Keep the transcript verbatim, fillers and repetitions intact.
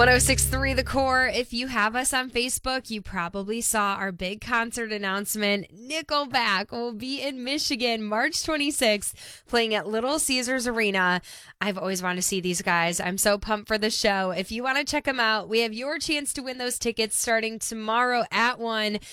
oh six point three The Core. If you have us on Facebook, you probably saw our big concert announcement. Nickelback will be in Michigan March twenty-sixth, playing at Little Caesars Arena. I've always wanted to see these guys. I'm so pumped for the show. If you want to check them out, we have your chance to win those tickets starting tomorrow at one.